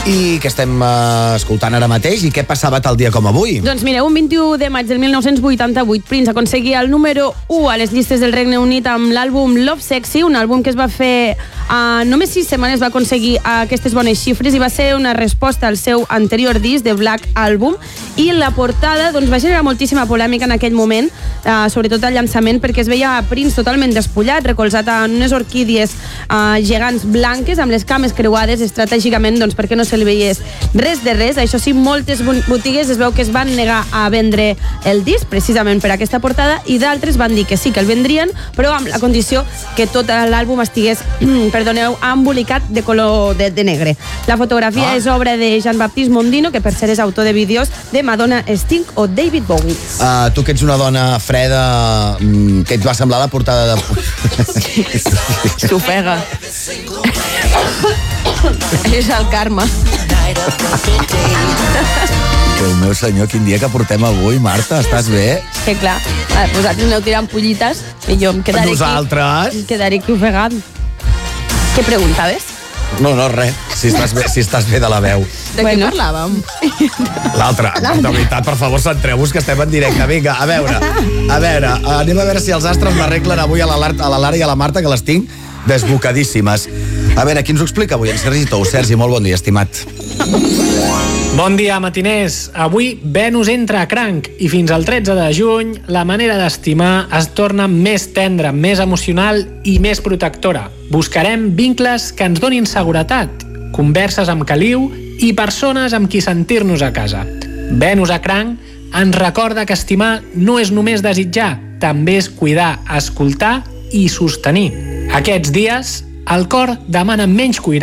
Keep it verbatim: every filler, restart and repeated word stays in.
I què estem uh, escoltant ara mateix? I què passava tal dia com avui? Doncs mireu, un vint-i-u de maig del mil nou-cents vuitanta-vuit, Prince aconseguia el número u a les llistes del Regne Unit amb l'àlbum Love Sexy, un àlbum que es va fer uh, només sis setmanes va aconseguir uh, aquestes bones xifres i va ser una resposta al seu anterior disc, The Black Album, i la portada doncs, va generar moltíssima polèmica en aquell moment, uh, sobretot al llançament, perquè es veia a Prince totalment despullat, recolzat en unes orquídies uh, gegants blanques amb les cames creuades estratègicament doncs, perquè no se li veiés res de res. Això sí, moltes botigues es veu que es van negar a vendre el disc precisament per aquesta portada i d'altres van dir que sí, que el vendrien, però amb la condició que tot l'àlbum estigués, perdoneu, embolicat de color de, de negre. La fotografia ah. és obra de Jean-Baptiste Mondino, que per ser és autor de vídeos de Madonna, Sting o David Bowie. Uh, tu que ets una dona freda, què et va semblar la portada de... S'ofega. És el karma. Déu meu senyor, quin dia que portem avui, Marta, estàs bé? Que clar, vosaltres aneu tirant pollites i jo em quedaré Nosaltres? aquí, em quedaré aquí ofegant. Què preguntaves? No, no, res. Si estàs bé, si estàs bé de la veu. De bueno. Què parlàvem? L'altra. De veritat, per favor, centreu-vos que estem en directe. Vinga, a veure, a veure, anem a veure si els astres m'arreglen avui a la, a la Lara i a la Marta, que les tinc desbocadíssimes. A veure, qui ens ho explica avui? En Sergi Tou. Sergi, molt bon dia, estimat. Bon dia, matiners. Avui Venus entra a cranc i fins al tretze de juny la manera d'estimar es torna més tendra, més emocional i més protectora. Buscarem vincles que ens donin seguretat, converses amb caliu i persones amb qui sentir-nos a casa. Venus a cranc ens recorda que estimar no és només desitjar, també és cuidar, escoltar i sostenir. Aquests dies, el cor demana menys cuidar